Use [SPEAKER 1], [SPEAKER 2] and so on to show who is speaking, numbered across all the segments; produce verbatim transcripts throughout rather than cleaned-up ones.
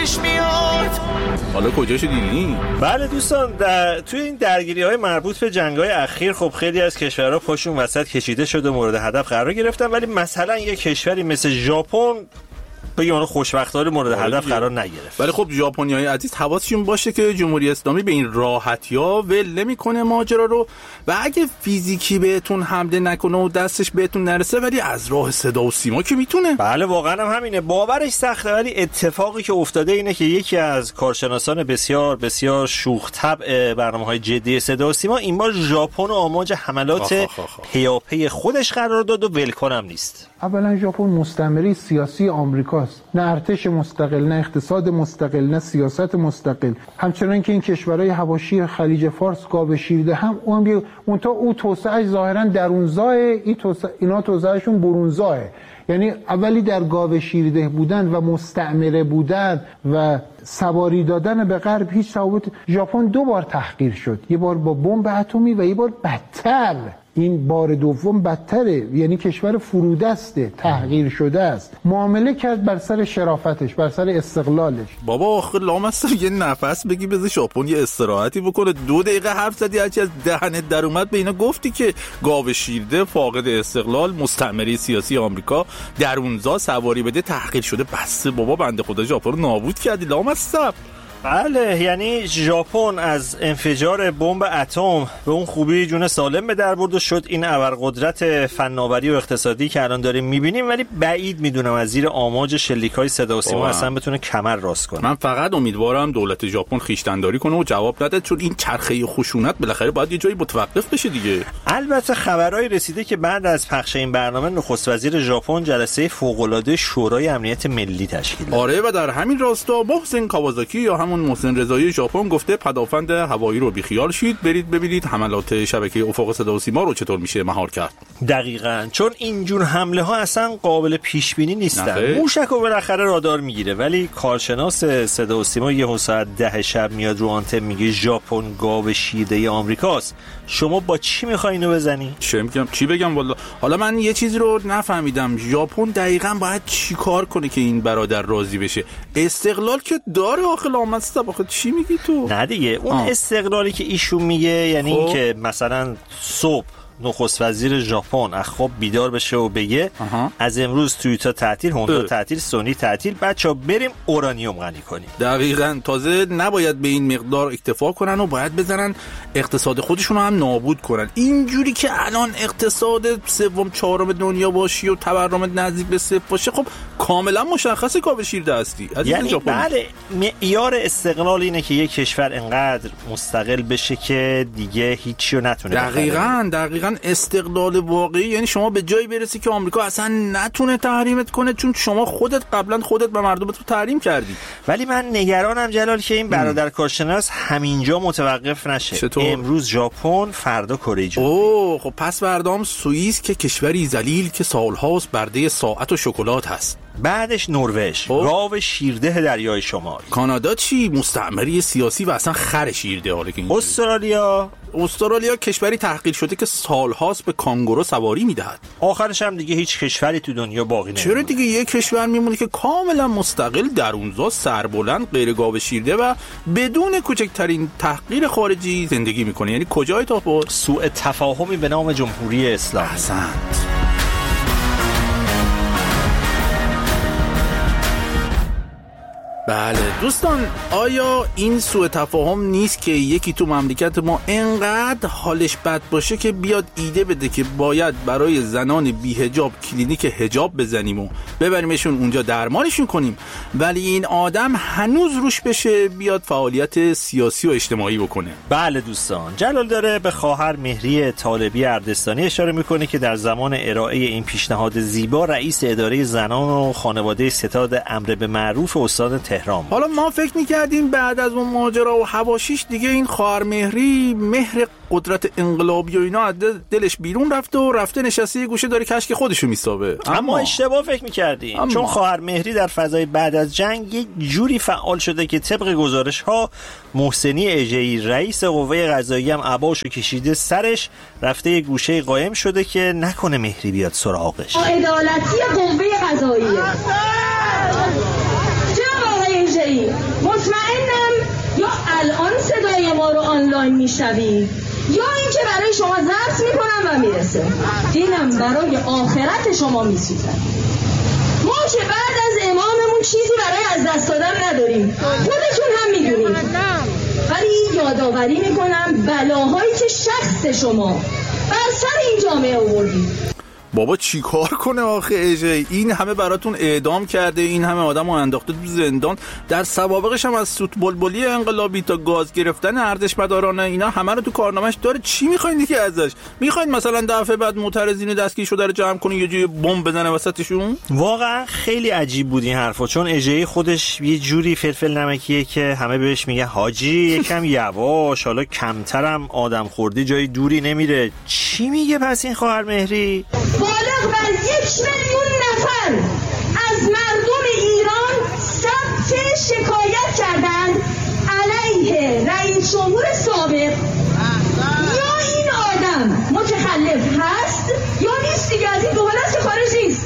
[SPEAKER 1] پیش میاد.
[SPEAKER 2] حالا کجاشو دیدی؟
[SPEAKER 3] بله دوستان، در توی این درگیری‌های مربوط به جنگ‌های اخیر خب خیلی از کشورها پاشون وسط کشیده شده، مورد هدف قرار گرفتن، ولی مثلا یک کشوری مثل ژاپن بگیم اون خوشبختانه مورد هدف قرار نگرفت.
[SPEAKER 2] ولی خب ژاپنیای عزیز حواسشون باشه که جمهوری اسلامی به این راحتی‌ها ول نمی‌کنه ماجرا رو، و اگه فیزیکی بهتون حمله نکنه و دستش بهتون نرسه ولی از راه صدا و سیما که میتونه.
[SPEAKER 3] بله واقعا هم همینه، باورش سخته، ولی اتفاقی که افتاده اینه که یکی از کارشناسان بسیار بسیار شوخ طبع برنامه‌های جدی صدا و سیما این بار ژاپن و آماج حملات پیاپی خودش قرار داد و ولکن هم نیست.
[SPEAKER 4] اولا ژاپن مستعمره سیاسی آمریکاست، نه ارتش مستقل، نه اقتصاد مستقل، نه سیاست مستقل. همچنان که این کشورهای حواشی خلیج فارس گاو شیرده هم اون اون تا او توسعه‌اش ظاهرا درونزاه، این توسعه اینا توسعه‌شون برونزاه. یعنی اولی در گاو شیرده بودن و مستعمره بودن و سواری دادن به غرب هیچ تفاوت. ژاپن دو بار تحقیر شد، یه بار با بمب اتمی و یه بار بدتر، این بار دوم بدتره، یعنی کشور فرودسته، تحقیر شده است، معامله کرد بر سر شرافتش، بر سر استقلالش.
[SPEAKER 2] بابا آخه لامصب یه نفس بگی بذار ژاپن یه استراحتی بکنه. دو دقیقه حرف زدی هرچی از دهنت در اومد به اینا گفتی که گاو شیرده، فاقد استقلال، مستعمره سیاسی آمریکا، درونزا سواری بده، تحقیر شده. بس بابا بنده خدا ژاپن رو نابود کردی لامصب.
[SPEAKER 3] بله، یعنی ژاپن از انفجار بمب اتم به اون خوبی جون سالم به در برد و شد این ابرقدرت فناوری و اقتصادی که الان داریم میبینیم، ولی بعید میدونم از زیر آماج شلیک‌های صدا و سیما اصلا بتونه کمر راست کنه.
[SPEAKER 2] من فقط امیدوارم دولت ژاپن خویشتن‌داری کنه و جواب نده، چون این چرخه خشونت بالاخره باید یه جایی متوقف بشه دیگه.
[SPEAKER 3] البته خبرای رسیده که بعد از پخش این برنامه نخست وزیر ژاپن جلسه فوق‌العاده شورای امنیت ملی تشکیل داد.
[SPEAKER 2] آره، و در همین راستا محسن کاوازاکی یا همون محسن رضایی ژاپن گفته پدافند هوایی رو بیخیال شید، برید ببینید حملات شبکه افق صدا و سیما رو چطور میشه مهار کرد.
[SPEAKER 3] دقیقاً، چون اینجور حمله ها اصلا قابل پیش بینی نیستن. موشک رو بالاخره رادار میگیره، ولی کارشناس صدا و سیما یه ساعت ده شب میاد رو آنتن میگه ژاپن گاو شیرده آمریکاست. شما با چی میخوای اینو بزنی؟
[SPEAKER 2] چه میگم چی بگم والا. حالا من یه چیزی رو نفهمیدم، ژاپن دقیقاً باید چیکار کنه که این برادر راضی بشه؟ استقلال که داره آخه لامصب، آخه چی میگی تو؟
[SPEAKER 3] نه دیگه، اون آه. استقلالی که ایشون میگه یعنی این که مثلا صبح نخست وزیر ژاپن از خواب بیدار بشه و بگه آها. از امروز تویوتا تعطیل، هوندا تعطیل، سونی تعطیل، بچا بریم اورانیوم غنی کنیم.
[SPEAKER 2] دقیقاً، تازه نباید به این مقدار اکتفا کنن و باید بزنن اقتصاد خودشون رو هم نابود کنن. اینجوری که الان اقتصاد سوم چهارم دنیا باشی و تورم نزدیک به صفر باشه، خب کاملا مشخصه گاو شیرده هستی.
[SPEAKER 3] یعنی بله، معیار استقلال اینه که یک کشور انقدر مستقل بشه که دیگه هیچی رو نتونه بخره.
[SPEAKER 2] دقیقاً دقیقاً استقلال واقعی یعنی شما به جایی برسی که آمریکا اصلا نتونه تحریمت کنه، چون شما خودت قبلا خودت به مردمت رو تحریم کردی.
[SPEAKER 3] ولی من نگرانم جلال که این برادر کارشناس همینجا متوقف نشه.
[SPEAKER 2] چطور؟
[SPEAKER 3] امروز ژاپن، فردا کره جنوبی.
[SPEAKER 2] اوه خب پس فردام سوئیس که کشوری ذلیل که سالهاست برده ساعت و شکلات هست.
[SPEAKER 3] بعدش نروژ، گاو شیرده دریای شمال.
[SPEAKER 2] کانادا چی؟ مستعمره سیاسی و اصلا خر شیرده. حالا که
[SPEAKER 3] استرالیا
[SPEAKER 2] استرالیا کشوری تحقیر شده که سالهاست به کانگورو سواری میدهد.
[SPEAKER 3] آخرش هم دیگه هیچ کشوری تو دنیا باقی نمیمونه.
[SPEAKER 2] چرا دیگه؟ یک کشور میمونه که کاملا مستقل، درونزا، سربلند، غیر گاو شیرده و بدون کوچکترین تحقیر خارجی زندگی میکنه. یعنی کجای تا
[SPEAKER 3] سوء تفاهمی به نام جمهوری اسلامی.
[SPEAKER 2] احسنت. بله دوستان، آیا این سوء تفاهم نیست که یکی تو مملکت ما انقدر حالش بد باشه که بیاد ایده بده که باید برای زنان بی حجاب کلینیک حجاب بزنیم و ببریمشون اونجا درمانشون کنیم، ولی این آدم هنوز روش بشه بیاد فعالیت سیاسی و اجتماعی بکنه؟
[SPEAKER 3] بله دوستان، جلال داره به خواهر مهری طالبی اردستانی اشاره میکنه که در زمان ارائه این پیشنهاد زیبا رئیس اداره زنان و خانواده ستاد امر به معروف استان تهران.
[SPEAKER 2] حالا ما فکر میکردیم بعد از اون ماجرا و حواشیش دیگه این خواهر مهری مهر قدرت انقلابی و اینا از دلش بیرون رفته و رفته نشسته یه گوشه داره کشک خودشو میسابه.
[SPEAKER 3] اما, اما اشتباه فکر میکردیم اما... چون خواهر مهری در فضای بعد از جنگ یک جوری فعال شده که طبق گزارش ها محسنی اژه‌ای رئیس قوه قضاییه هم عباشو کشیده سرش، رفته یه گوشه قایم شده که نکنه مهری بیاد سراغش.
[SPEAKER 5] عدالتی قوه قضاییه
[SPEAKER 1] میخواین میشنوید یا اینکه برای شما ضبط میکنم و میرسه. اینم برای آخرت شما میسوزه. ما که بعد از اماممون چیزی برای از دست دادن نداریم، خودتون هم میدونید، ولی یادآوری میکنم بلاهایی که شخص شما بر سر این جامعه آوردید.
[SPEAKER 2] بابا چی کار کنه آخه اجی؟ این همه براتون اعدام کرده، این همه آدم رو انداخته تو زندان، در سوابقش هم از سوت بلبلی انقلابی تا گاز گرفتن ارتشمدارانه اینا همه رو تو کارنامه‌اش داره. چی میخواین دیگه ازش؟ میخواین مثلا دفعه بعد معترضین دستگیر شده رو جمع کنین یه جوری بمب بزنه وسطشون؟
[SPEAKER 3] واقعا خیلی عجیب بود این حرفا، چون اجی خودش یه جوری فلفل نمکیه که همه بهش میگه حاجی یکم یواش، حالا کمترم آدم خوردی جای دوری نمیره. چی میگه پس این خواهر مهری؟
[SPEAKER 1] بالغ بر یک میلیون نفر از مردم ایران ثبت شکایت کردند علیه رئیس جمهور سابق. یا این آدم متخلف هست یا نیست دیگه، از این دو حالت که خارج نیست.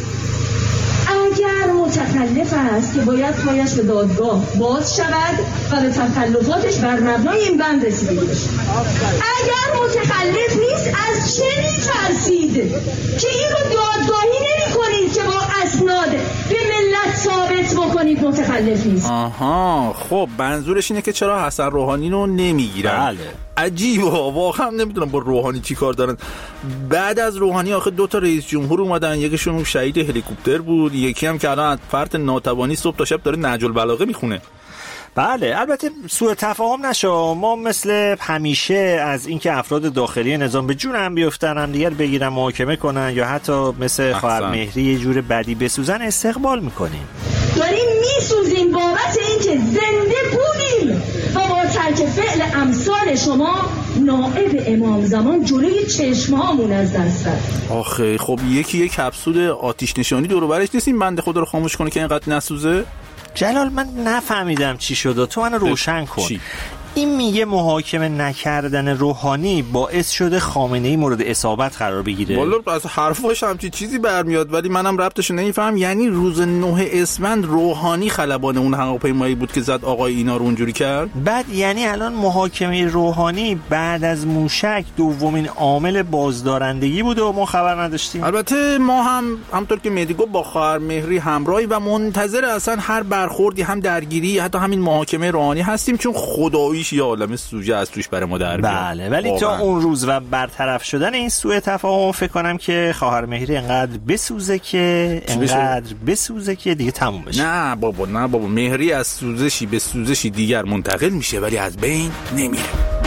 [SPEAKER 1] اگر متخلف است که باید پایش به دادگاه باز شود و به تخلفاتش بر مبنای این بند رسیدگی بشه. اگر متخلف نیست از چه می‌ترسید که این رو دادگاهی نمی کنید که با اسناد به ملت ثابت بکنید متخلف نیست؟
[SPEAKER 2] آها، خب منظورش اینه که چرا حسن روحانی رو نمیگیرن؟
[SPEAKER 3] بله.
[SPEAKER 2] عجیبه، واقعا نمیدونم با روحانی چی کار دارن. بعد از روحانی آخه دو تا رئیس جمهور اومدن، یکیشون شهید هلیکوپتر بود، یکی هم که الان فرد ناتوانی صبح تا شب داره نهج البلاغه میخونه.
[SPEAKER 3] بله، البته سوء تفاهم نشه، ما مثل همیشه از اینکه افراد داخلی نظام به جون هم بیفتن، هم دیگر بگیرن محاکمه کنن یا حتی مثل خواهر مهری یه جور بدی بسوزن استقبال میکنیم.
[SPEAKER 1] داریم میسوزیم بابت اینکه زنده بودیم و با ترک فعل امثال شما نائب امام زمان جلوی چشمهامون از دست رفت.
[SPEAKER 2] آخه خب یکی یک کپسول آتش نشانی دور و برش نیست این بنده خدا رو خاموش کنه که اینقدر نسوزه؟
[SPEAKER 3] جلال من نفهمیدم چی شده، تو منو روشن کن.
[SPEAKER 2] چی؟
[SPEAKER 3] این میگه محاکمه نکردن روحانی باعث شده خامنه‌ای مورد اصابت قرار بگیره.
[SPEAKER 2] والا از حرفاش همچی چیزی برمیاد، ولی منم ربطش نمیفهم. یعنی روز نه اسفند روحانی خلبان اون هواپیمایی بود که زد آقای اینا رو اونجوری کرد؟
[SPEAKER 3] بعد یعنی الان محاکمه روحانی بعد از موشک دومین عامل بازدارندگی بوده و ما خبر نداشتیم.
[SPEAKER 2] البته ما هم همونطور که مهدی گفت با خواهر مهری همراهی و منتظر اصلا هر برخوردی، هم درگیری حتی همین محاکمه روحانی هستیم، چون خدایی یه عالمه سوژه از توش برای ما در بیاد.
[SPEAKER 3] بله، ولی تا اون روز و برطرف شدن این سوء تفاهم فکر کنم که خواهر مهری انقدر بسوزه که انقدر بسوزه که دیگه تموم بشه.
[SPEAKER 2] نه بابا، نه بابا، مهری از سوزشی به سوزشی دیگر منتقل میشه ولی از بین نمیره.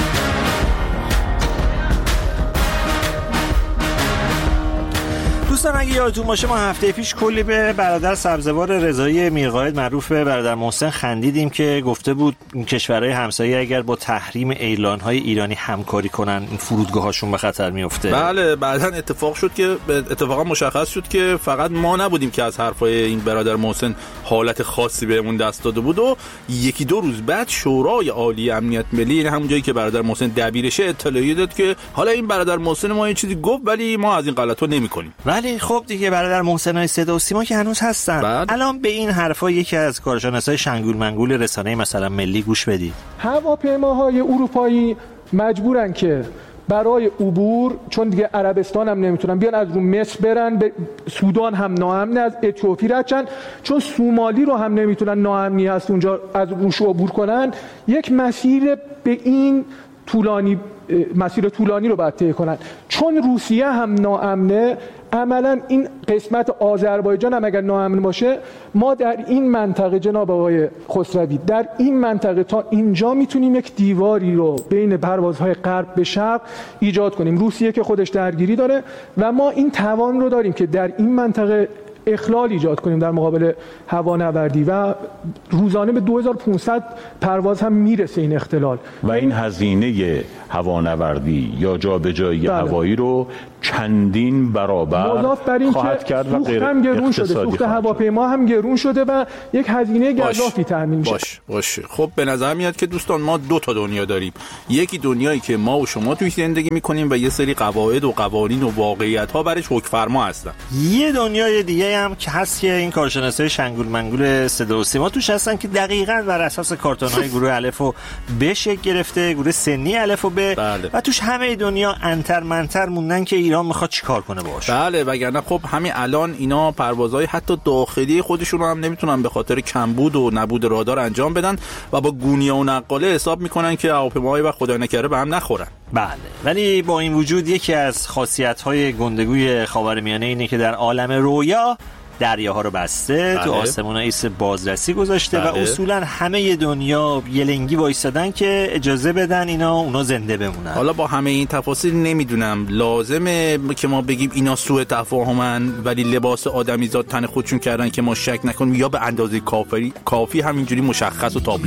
[SPEAKER 3] دوستان اگه یادتون باشه ما هفته پیش کلی به برادر سبزوار رضایی میرقائد معروف به برادر محسن خندیدیم که گفته بود کشورهای همسایه اگر با تحریم اعلان‌های ایرانی همکاری کنن این فرودگاه‌هاشون به خطر میفته.
[SPEAKER 2] بله، بعداً اتفاق شد که اتفاقا مشخص شد که فقط ما نبودیم که از حرفای این برادر محسن حالت خاصی بهمون دست داده بود و یکی دو روز بعد شورای عالی امنیت ملی، یعنی همون جایی که برادر محسن دبیرشه، اطلاعیه داد که حالا این برادر محسن ما یه چیزی گفت ولی ما از این غلطا نمی‌کنیم.
[SPEAKER 3] ولی خب دیگه برادر محسنای صدا و سیما که هنوز هستن.
[SPEAKER 2] بعد؟
[SPEAKER 3] الان به این حرفا یکی از کارشناسای شنگول منگول رسانه مثلا ملی گوش بدید.
[SPEAKER 5] هواپیماهای اروپایی مجبورن که برای عبور، چون دیگه عربستان هم نمیتونن بیان، از رو مصر برن، به سودان هم ناامنه، از اتیوپی رچن، چون سومالی رو هم نمیتونن، ناامنی هست اونجا، از روش عبور کنن. یک مسیر به این طولانی مسیر طولانی رو باید طی کنن. چون روسیه هم ناامنه، عملا این قسمت آذربایجان هم اگر ناامن باشه، ما در این منطقه، جناب آقای خسروی، در این منطقه تا اینجا میتونیم یک دیواری رو بین پروازهای غرب به شرق ایجاد کنیم. روسیه که خودش درگیری داره و ما این توان رو داریم که در این منطقه اخلال ایجاد کنیم در مقابل هوانوردی و روزانه به دو هزار و پانصد پرواز هم میرسه این اختلال.
[SPEAKER 6] و این هزینه هوانوردی یا جابجایی
[SPEAKER 5] بله.
[SPEAKER 6] هوایی رو چندین برابر
[SPEAKER 5] مضاف بر این
[SPEAKER 6] خواهد
[SPEAKER 5] که
[SPEAKER 6] کرد و غیر
[SPEAKER 5] هم گرون شده، سوخت هواپیما هم گرون شده و یک هزینه گزافی تامین میشه.
[SPEAKER 2] باش باشه. خب به نظر میاد که دوستان ما دو تا دنیا داریم. یکی دنیایی که ما و شما توی زندگی میکنیم و یه سری قواعد و قوانین و واقعیت ها برش حکم فرما هستن.
[SPEAKER 3] یه دنیای دیگه هم که هست که این کارشناسای شنگول منگول صدا و سیما توش هستن که دقیقاً بر اساس کارتون‌های گروه الف و ب شکل گرفته، گروه سنی الف و ب،
[SPEAKER 2] بله.
[SPEAKER 3] و توش همه دنیا انتر منتر موندن که ایران میخواد چیکار کنه باهاش.
[SPEAKER 2] بله، وگرنه خب همین الان اینا پروازهای حتی داخلی خودشون رو هم نمیتونن به خاطر کمبود و نبود رادار انجام بدن و با گونیه و نقاله حساب میکنن که هواپیماهای و خدای نکرده به هم نخورن.
[SPEAKER 3] بله، ولی با این وجود یکی از خاصیت‌های گندگوی خاورمیانه اینه که در عالم رویا دریاها رو بسته،
[SPEAKER 2] بله.
[SPEAKER 3] تو آسمون‌ها ایست بازرسی گذاشته، بله. و اصولا همه دنیا یلنگی وایسادن که اجازه بدن اینا اونا زنده بمونن.
[SPEAKER 2] حالا با همه این تفاصیل نمیدونم لازمه که ما بگیم اینا سوء تفاهمن ولی لباس آدمیزاد تن خودشون کردن که ما شک نکنیم، یا به اندازه کافی کافی همینجوری مشخص و تابلو